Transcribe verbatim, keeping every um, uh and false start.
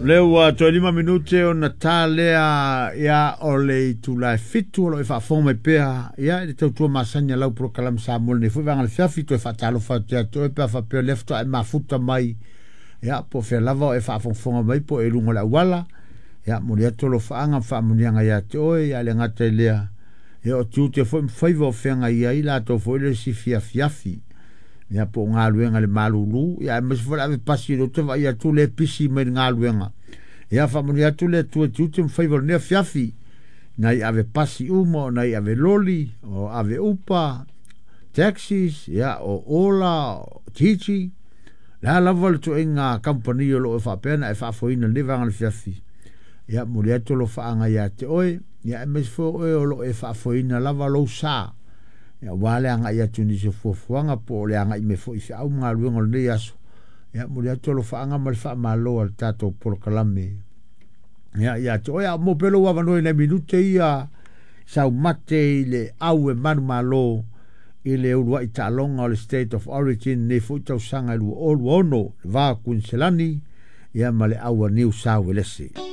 Leo a to lima minute o Natalea ya o le tu la fitu o e fa fome pea ya le tau tua masanya lau pro kalam sa mol ne fu vanga le fia fitu e fa talo fa tia to e pa fa pe lefto e ma futa mai ya po fe lava e fa fonga mai po e lungo la wala ya mo le to lo fa anga fa mo nga ya to e ya le ngata lea e o tu te fo faivo fenga ya ila to fo le si fia fiafi ya po nga luenga le malulu ya me fo la pasi lo te va ya tu le pisi me nga luenga ya fa mo ya tu le tu tu te faivo ne fiafi nai ave pasi umo nai ave loli o ave upa taxis ya o ola titi la la vol tu inga company lo fa pena e fa fo ina le vanga le fiafi ya mo ya tu lo fa anga ya te oi ya me fo o lo e fa fo ina la va lo sa ya wale anga ya tuni se fo fuanga po le anga me fo i au nga luenga le yaso ya mo ya tolo fa anga mal fa malo al tato por kalame ya ya to ya mo pelo wa no na minute ia sa mate le au e manu malo ile urwa italonga le state of origin ne fo to sanga lu all wono va kunselani ya male au new south wales